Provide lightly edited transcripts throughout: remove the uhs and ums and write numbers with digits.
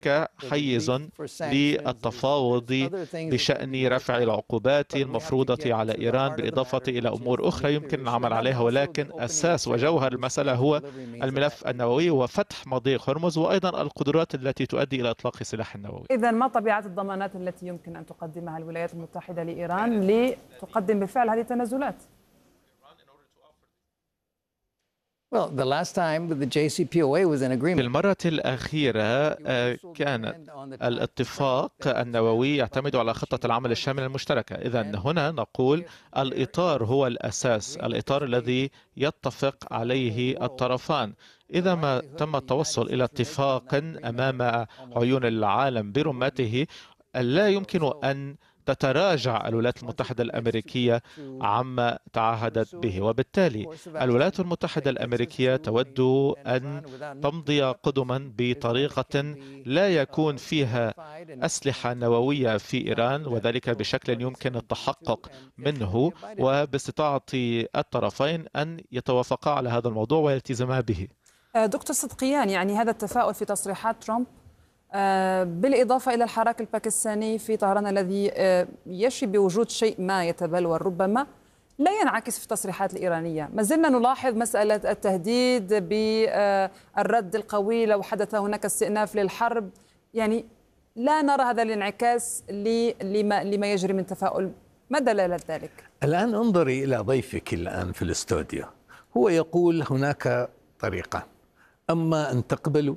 حيز للتفاوض بشأن رفع العقوبات المفروضة على إيران، بالإضافة إلى أمور أخرى يمكن العمل عليها، ولكن أساس وجوهر المسألة هو الملف النووي وفتح مضيق هرمز، وأيضا القدرات التي تؤدي إلى إطلاق السلاح النووي. إذن ما طبيعة الضمانات التي يمكن أن تقدمها الولايات المتحدة لإيران لتقدم بالفعل هذه التنازلات؟ في المرة الأخيرة كان الاتفاق النووي يعتمد على خطة العمل الشاملة المشتركة. إذن هنا نقول الإطار هو الأساس، الإطار الذي يتفق عليه الطرفان. إذا ما تم التوصل إلى اتفاق أمام عيون العالم برمته، لا يمكن أن تتراجع الولايات المتحدة الأمريكية عما تعهدت به، وبالتالي الولايات المتحدة الأمريكية تود أن تمضي قدما بطريقة لا يكون فيها أسلحة نووية في إيران، وذلك بشكل يمكن التحقق منه، وباستطاعة الطرفين أن يتوافقا على هذا الموضوع ويلتزما به. دكتور صدقيان، يعني هذا التفاؤل في تصريحات ترامب بالإضافة إلى الحراك الباكستاني في طهران الذي يشي بوجود شيء ما يتبلور ربما لا ينعكس في التصريحات الإيرانية. ما زلنا نلاحظ مسألة التهديد بالرد القوي لو حدث هناك استئناف للحرب، يعني لا نرى هذا الانعكاس لما يجري من تفاؤل. ما دلالة ذلك؟ الآن انظري إلى ضيفك الآن في الاستوديو، هو يقول هناك طريقة، أما أن تقبلوا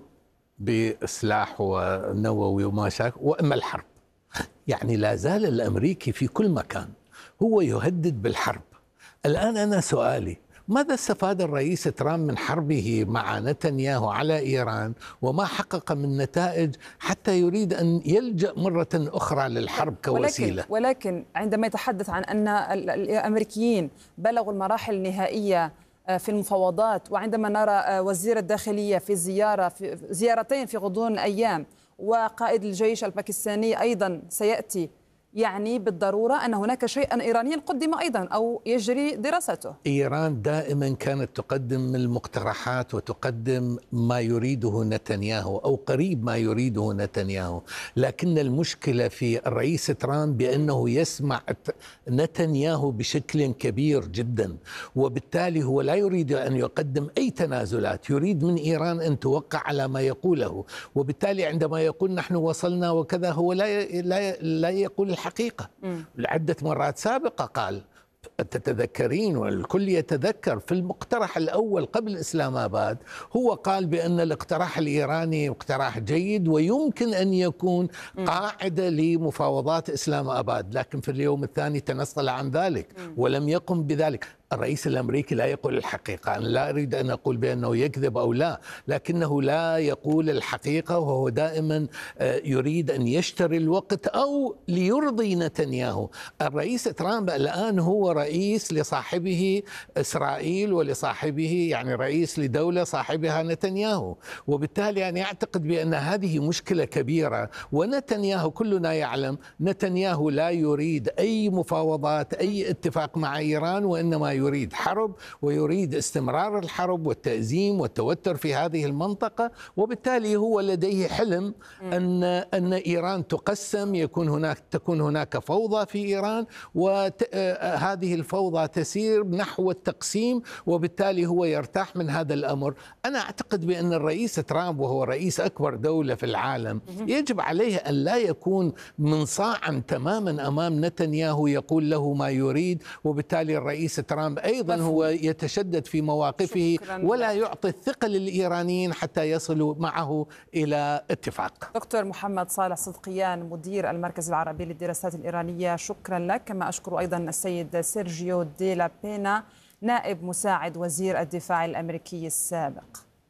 بسلاح ونووي وما شاك، وإما الحرب. يعني لا زال الأمريكي في كل مكان هو يهدد بالحرب. الآن أنا سؤالي، ماذا استفاد الرئيس ترامب من حربه مع نتنياهو على إيران، وما حقق من نتائج حتى يريد أن يلجأ مرة أخرى للحرب كوسيلة؟ ولكن عندما يتحدث عن أن الأمريكيين بلغوا المراحل النهائية في المفاوضات، وعندما نرى وزير الداخلية في زيارتين في غضون أيام، وقائد الجيش الباكستاني أيضا سيأتي، يعني بالضرورة أن هناك شيئا إيرانيا قدم أيضا أو يجري دراسته. إيران دائما كانت تقدم المقترحات وتقدم ما يريده نتنياهو أو قريب ما يريده نتنياهو، لكن المشكلة في الرئيس ترامب بأنه يسمع نتنياهو بشكل كبير جدا، وبالتالي هو لا يريد أن يقدم أي تنازلات، يريد من إيران أن توقع على ما يقوله، وبالتالي عندما يقول نحن وصلنا وكذا هو لا يقول الحقيقة. لعدة مرات سابقة قال، تتذكرين والكل يتذكر في المقترح الأول قبل إسلام آباد، هو قال بأن الاقتراح الإيراني اقتراح جيد ويمكن أن يكون قاعدة لمفاوضات إسلام آباد، لكن في اليوم الثاني تنصل عن ذلك ولم يقم بذلك. الرئيس الأمريكي لا يقول الحقيقة. أنا لا أريد أن أقول بأنه يكذب أو لا، لكنه لا يقول الحقيقة، وهو دائما يريد أن يشتري الوقت أو ليرضي نتنياهو. الرئيس ترامب الآن هو رئيس لصاحبه إسرائيل، ولصاحبه يعني رئيس لدولة صاحبها نتنياهو، وبالتالي أنا أعتقد بأن هذه مشكلة كبيرة. ونتنياهو كلنا يعلم نتنياهو لا يريد أي مفاوضات أي اتفاق مع إيران، وإنما يريد حرب، ويريد استمرار الحرب والتأزيم والتوتر في هذه المنطقة. وبالتالي هو لديه حلم أن إيران تقسم، تكون هناك فوضى في إيران، وهذه الفوضى تسير نحو التقسيم، وبالتالي هو يرتاح من هذا الأمر. أنا أعتقد بأن الرئيس ترامب وهو رئيس أكبر دولة في العالم يجب عليه أن لا يكون منصاعا تماما أمام نتنياهو يقول له ما يريد، وبالتالي الرئيس ترامب أيضا هو يتشدد في مواقفه ولا يعطي الثقة للإيرانيين حتى يصلوا معه إلى اتفاق. دكتور محمد صالح صدقيان، مدير المركز العربي للدراسات الإيرانية، شكرا لك. كما أشكر أيضا السيد سيرجيو دي لا بينا، نائب مساعد وزير الدفاع الأمريكي السابق.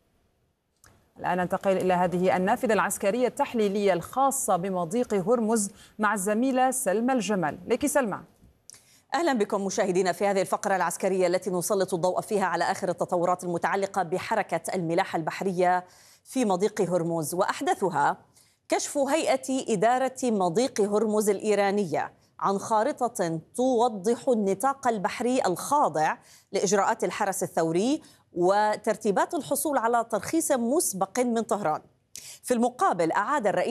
الآن ننتقل إلى هذه النافذة العسكرية التحليلية الخاصة بمضيق هرمز مع الزميلة سلمى الجمل. لك سلمى. أهلا بكم مشاهدينا في هذه الفقرة العسكرية التي نسلط الضوء فيها على آخر التطورات المتعلقة بحركة الملاحة البحرية في مضيق هرمز، وأحدثها كشف هيئة إدارة مضيق هرمز الإيرانية عن خارطة توضح النطاق البحري الخاضع لإجراءات الحرس الثوري وترتيبات الحصول على ترخيص مسبق من طهران. في المقابل أعاد الرئيس